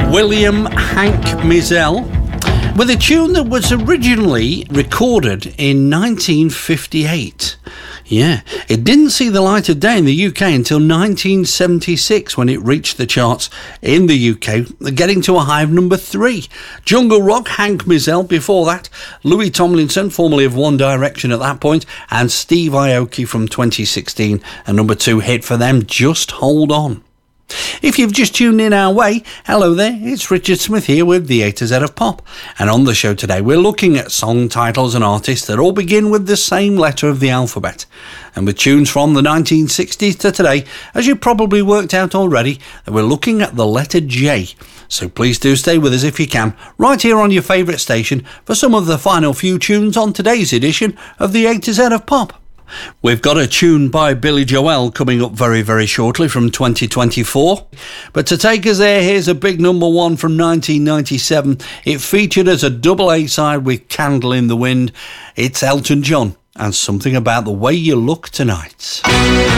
William Hank Mizell with a tune that was originally recorded in 1958. Yeah, it didn't see the light of day in the UK until 1976 when it reached the charts in the UK, getting to a high of number 3. Jungle Rock, Hank Mizell. Before that, Louis Tomlinson, formerly of One Direction at that point, and Steve Aoki from 2016, a number 2 hit for them, Just Hold On. If you've just tuned in our way, hello there, it's Richard Smith here with the A to Z of Pop. And on the show today, we're looking at song titles and artists that all begin with the same letter of the alphabet. And with tunes from the 1960s to today, as you probably worked out already, that we're looking at the letter J. So please do stay with us if you can, right here on your favourite station, for some of the final few tunes on today's edition of the A to Z of Pop. We've got a tune by Billy Joel coming up very, very shortly from 2024. But to take us there, here's a big number 1 from 1997. It featured as a double A-side with Candle in the Wind. It's Elton John and Something About the Way You Look Tonight.